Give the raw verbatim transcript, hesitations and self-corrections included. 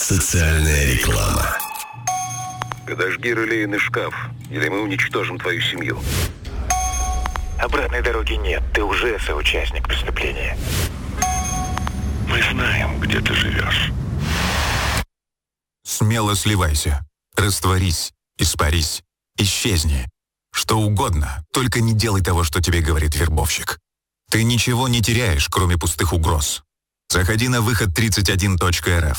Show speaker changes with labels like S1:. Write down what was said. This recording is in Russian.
S1: Социальная реклама.
S2: Подожги релейный шкаф, или мы уничтожим твою семью.
S3: Обратной дороги нет, ты уже соучастник преступления.
S2: Мы знаем, где ты живешь.
S4: Смело сливайся, растворись, испарись, исчезни. Что угодно, только не делай того, что тебе говорит вербовщик. Ты ничего не теряешь, кроме пустых угроз. Заходи на выход тридцать один точка эр эф.